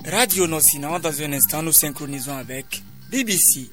Radio Nocina, dans un instant, nous synchronisons avec BBC.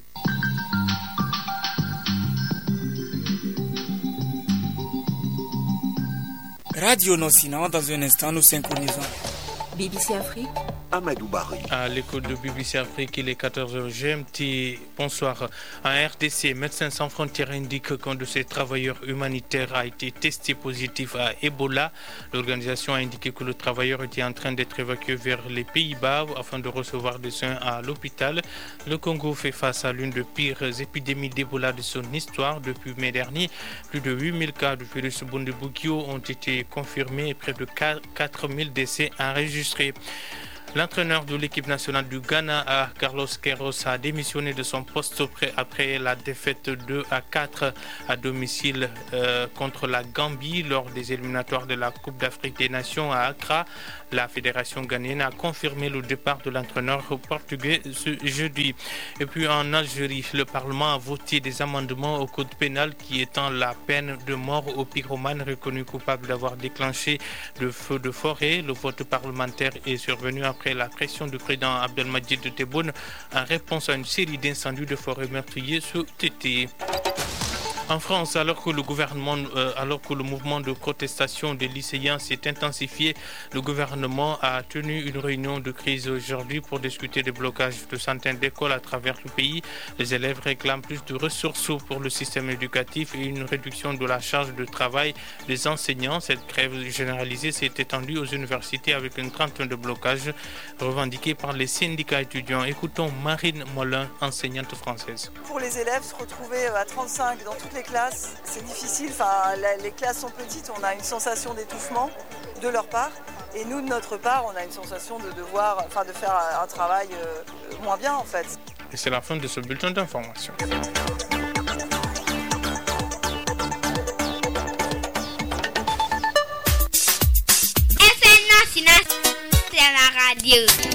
Radio Nocina, dans un instant, nous synchronisons. BBC Afrique. Amadou Barry. À l'écoute de BBC Afrique, il est 14h GMT. Bonsoir. En RDC, Médecins sans frontières indique qu'un de ses travailleurs humanitaires a été testé positif à Ebola. L'organisation a indiqué que le travailleur était en train d'être évacué vers les Pays-Bas afin de recevoir des soins à l'hôpital. Le Congo fait face à l'une des pires épidémies d'Ebola de son histoire. Depuis mai dernier, plus de 8000 cas de virus Bundibugyo ont été confirmés et près de 4000 décès enregistrés. L'entraîneur de l'équipe nationale du Ghana, Carlos Queiroz, a démissionné de son poste après la défaite 2-4 à domicile contre la Gambie lors des éliminatoires de la Coupe d'Afrique des Nations à Accra. La fédération ghanéenne a confirmé le départ de l'entraîneur portugais ce jeudi. Et puis en Algérie, le Parlement a voté des amendements au code pénal qui étend la peine de mort aux pyromanes reconnus coupables d'avoir déclenché le feu de forêt. Le vote parlementaire est survenu après la pression du président Abdelmadjid Tebboune en réponse à une série d'incendies de forêt meurtriers cet été. En France, alors que le mouvement de protestation des lycéens s'est intensifié, le gouvernement a tenu une réunion de crise aujourd'hui pour discuter des blocages de centaines d'écoles à travers le pays. Les élèves réclament plus de ressources pour le système éducatif et une réduction de la charge de travail des enseignants. Cette grève généralisée s'est étendue aux universités avec une trentaine de blocages revendiqués par les syndicats étudiants. Écoutons Marine Molin, enseignante française. Pour les élèves, se retrouver à 35 dans toutes les classes, c'est difficile. Enfin, les classes sont petites, on a une sensation d'étouffement de leur part. Et nous, de notre part, on a une sensation de faire un travail moins bien en fait. Et c'est la fin de ce bulletin d'information. FM Nocina, c'est la radio.